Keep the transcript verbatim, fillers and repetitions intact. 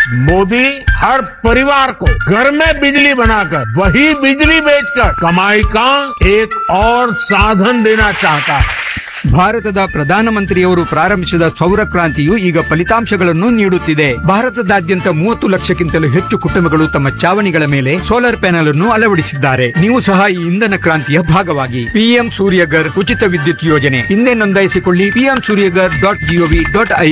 मोदी हर परिवार को घर में बिजली बनाकर वही बिजली बेचकर कमाई का एक और साधन देना चाहता है। ಭಾರತದ ಪ್ರಧಾನಮಂತ್ರಿಯವರು ಪ್ರಾರಂಭಿಸಿದ ಸೌರ ಕ್ರಾಂತಿಯು ಈಗ ಫಲಿತಾಂಶಗಳನ್ನು ನೀಡುತ್ತಿದೆ. ಭಾರತದಾದ್ಯಂತ ಮೂವತ್ತು ಲಕ್ಷಕ್ಕಿಂತಲೂ ಹೆಚ್ಚು ಕುಟುಂಬಗಳು ತಮ್ಮ ಚಾವಣಿಗಳ ಮೇಲೆ ಸೋಲಾರ್ ಪ್ಯಾನೆಲ್ ಅನ್ನು ಅಳವಡಿಸಿದ್ದಾರೆ. ನೀವು ಸಹ ಈ ಇಂಧನ ಕ್ರಾಂತಿಯ ಭಾಗವಾಗಿ ಪಿಎಂ ಸೂರ್ಯಗರ್ ಉಚಿತ ವಿದ್ಯುತ್ ಯೋಜನೆ ಹಿಂದೆ ನೋಂದಾಯಿಸಿಕೊಳ್ಳಿ. PM Surya Ghar dot gov dot I